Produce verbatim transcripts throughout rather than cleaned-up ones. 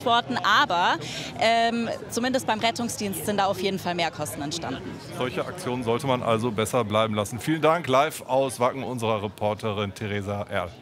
Aber ähm, zumindest beim Rettungsdienst sind da auf jeden Fall Mehrkosten entstanden. Solche Aktionen sollte man also besser bleiben lassen. Vielen Dank, live aus Wacken, unserer Reporterin Theresa Erl.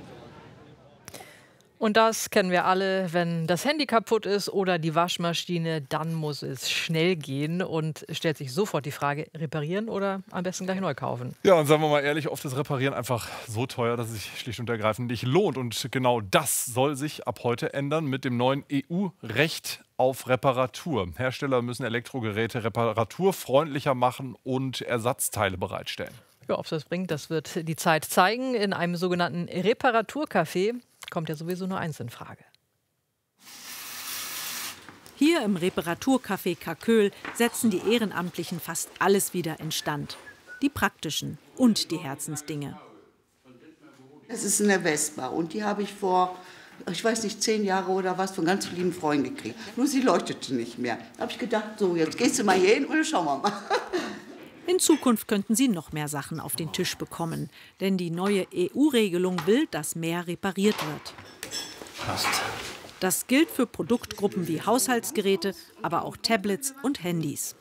Und das kennen wir alle, wenn das Handy kaputt ist oder die Waschmaschine, dann muss es schnell gehen und stellt sich sofort die Frage, reparieren oder am besten gleich neu kaufen? Ja, und sagen wir mal ehrlich, oft ist Reparieren einfach so teuer, dass es sich schlicht und ergreifend nicht lohnt. Und genau das soll sich ab heute ändern mit dem neuen E U-Recht auf Reparatur. Hersteller müssen Elektrogeräte reparaturfreundlicher machen und Ersatzteile bereitstellen. Ja, ob es das bringt, das wird die Zeit zeigen. In einem sogenannten Reparaturcafé kommt ja sowieso nur eins in Frage. Hier im Reparaturcafé Karköl setzen die Ehrenamtlichen fast alles wieder instand. Die praktischen und die Herzensdinge. Es ist eine Vespa und die habe ich vor, ich weiß nicht, zehn Jahre oder was von ganz lieben Freunden gekriegt. Nur sie leuchtete nicht mehr. Da habe ich gedacht, so jetzt gehst du mal hier hin und dann schauen wir mal. In Zukunft könnten Sie noch mehr Sachen auf den Tisch bekommen. Denn die neue E U-Regelung will, dass mehr repariert wird. Passt. Das gilt für Produktgruppen wie Haushaltsgeräte, aber auch Tablets und Handys.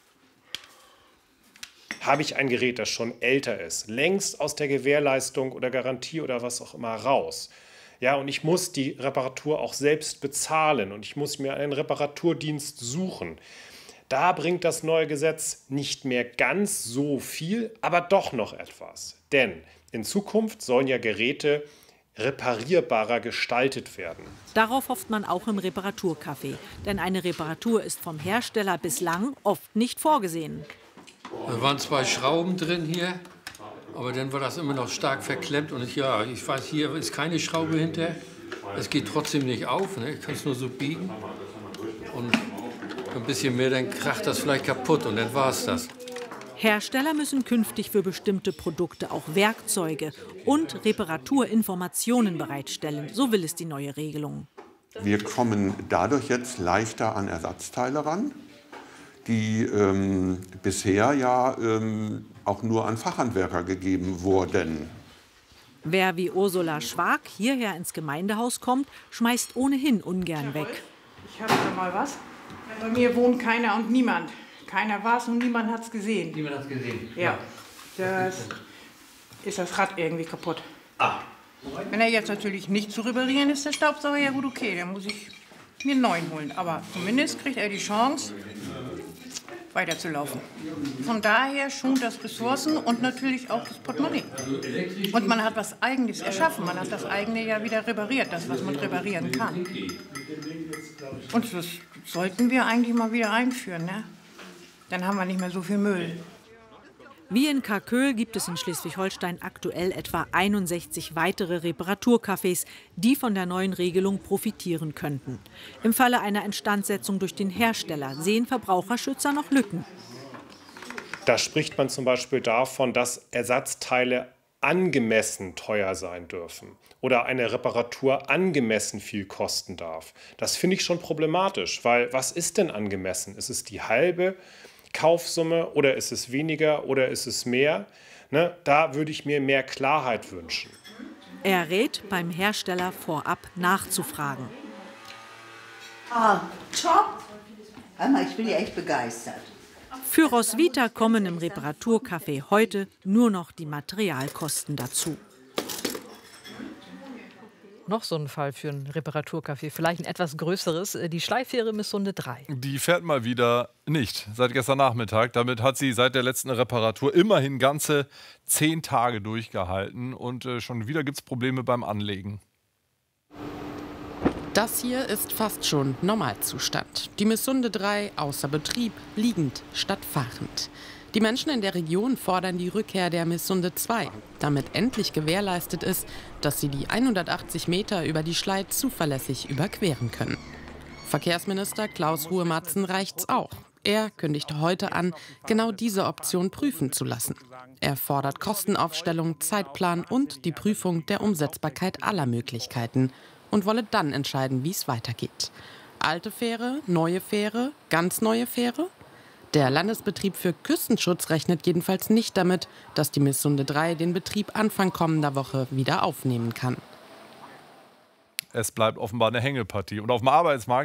Habe ich ein Gerät, das schon älter ist, längst aus der Gewährleistung oder Garantie oder was auch immer raus. Ja, und ich muss die Reparatur auch selbst bezahlen und ich muss mir einen Reparaturdienst suchen. Da bringt das neue Gesetz nicht mehr ganz so viel, aber doch noch etwas. Denn in Zukunft sollen ja Geräte reparierbarer gestaltet werden. Darauf hofft man auch im Reparaturcafé. Denn eine Reparatur ist vom Hersteller bislang oft nicht vorgesehen. Da waren zwei Schrauben drin hier, aber dann war das immer noch stark verklemmt. Und ich, ja, ich weiß, hier ist keine Schraube hinter. Es geht trotzdem nicht auf, ne? Ich kann es nur so biegen. Und ein bisschen mehr, dann kracht das vielleicht kaputt und dann war es das. Hersteller müssen künftig für bestimmte Produkte auch Werkzeuge und Reparaturinformationen bereitstellen. So will es die neue Regelung. Wir kommen dadurch jetzt leichter an Ersatzteile ran, die ähm, bisher ja ähm, auch nur an Fachhandwerker gegeben wurden. Wer wie Ursula Schwag hierher ins Gemeindehaus kommt, schmeißt ohnehin ungern weg. Ich habe da mal was. Bei mir wohnt keiner und niemand. Keiner war es und niemand hat es gesehen. Niemand hat es gesehen? Ja. Das ist das Rad irgendwie kaputt. Ah. Wenn er jetzt natürlich nicht zu reparieren ist, der Staubsauger, ja gut, okay, dann muss ich mir einen neuen holen. Aber zumindest kriegt er die Chance, weiterzulaufen. Von daher schont das Ressourcen und natürlich auch das Portemonnaie. Und man hat was Eigenes erschaffen. Man hat das eigene ja wieder repariert, das, was man reparieren kann. Und das sollten wir eigentlich mal wieder einführen, ne? Dann haben wir nicht mehr so viel Müll. Wie in Karköl gibt es in Schleswig-Holstein aktuell etwa einundsechzig weitere Reparaturcafés, die von der neuen Regelung profitieren könnten. Im Falle einer Instandsetzung durch den Hersteller sehen Verbraucherschützer noch Lücken. Da spricht man zum Beispiel davon, dass Ersatzteile angemessen teuer sein dürfen oder eine Reparatur angemessen viel kosten darf. Das finde ich schon problematisch, weil was ist denn angemessen? Ist es die halbe Kaufsumme oder ist es weniger oder ist es mehr? Ne, da würde ich mir mehr Klarheit wünschen. Er rät, beim Hersteller vorab nachzufragen. Ah, top! Einmal, ich bin ja echt begeistert. Für Roswitha kommen im Reparaturcafé heute nur noch die Materialkosten dazu. Noch so ein Fall für ein Reparaturcafé, vielleicht ein etwas größeres, die Schleifähre Missunde drei. Die fährt mal wieder nicht, seit gestern Nachmittag. Damit hat sie seit der letzten Reparatur immerhin ganze zehn Tage durchgehalten. Und äh, schon wieder gibt es Probleme beim Anlegen. Das hier ist fast schon Normalzustand. Die Missunde drei außer Betrieb, liegend statt fahrend. Die Menschen in der Region fordern die Rückkehr der Missunde zwei, damit endlich gewährleistet ist, dass sie die hundertachtzig Meter über die Schlei zuverlässig überqueren können. Verkehrsminister Klaus Ruhe-Matzen reicht's auch. Er kündigte heute an, genau diese Option prüfen zu lassen. Er fordert Kostenaufstellung, Zeitplan und die Prüfung der Umsetzbarkeit aller Möglichkeiten und wolle dann entscheiden, wie es weitergeht. Alte Fähre, neue Fähre, ganz neue Fähre? Der Landesbetrieb für Küstenschutz rechnet jedenfalls nicht damit, dass die Missunde drei den Betrieb Anfang kommender Woche wieder aufnehmen kann. es bleibt offenbar eine Hängepartie. Und auf dem Arbeitsmarkt